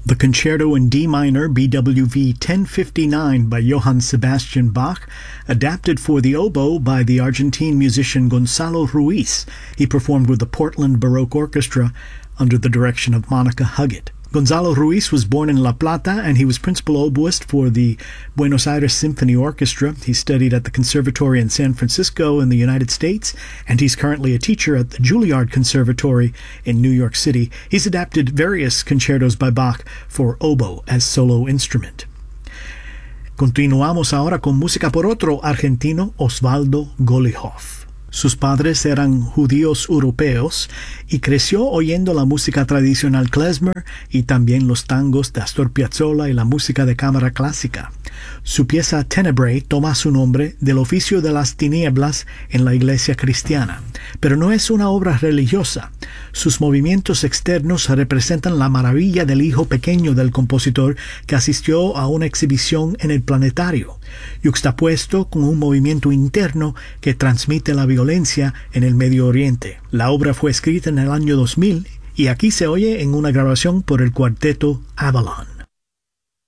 The Concerto in D minor, BWV 1059 by Johann Sebastian Bach, adapted for the oboe by the Argentine musician Gonzalo Ruiz. He performed with the Portland Baroque Orchestra under the direction of Monica Huggett. Gonzalo Ruiz was born in La Plata, and he was principal oboist for the Buenos Aires Symphony Orchestra. He studied at the Conservatory in San Francisco in the United States, and he's currently a teacher at the Juilliard Conservatory in New York City. He's adapted various concertos by Bach for oboe as solo instrument. Continuamos ahora con música por otro argentino, Osvaldo Golijov. Sus padres eran judíos europeos y creció oyendo la música tradicional klezmer y también los tangos de Astor Piazzolla y la música de cámara clásica. Su pieza Tenebrae toma su nombre del oficio de las tinieblas en la iglesia cristiana, pero no es una obra religiosa. Sus movimientos externos representan la maravilla del hijo pequeño del compositor que asistió a una exhibición en el planetario, yuxtapuesto con un movimiento interno que transmite la violencia en el Medio Oriente. La obra fue escrita en el año 2000 y aquí se oye en una grabación por el cuarteto Avalon.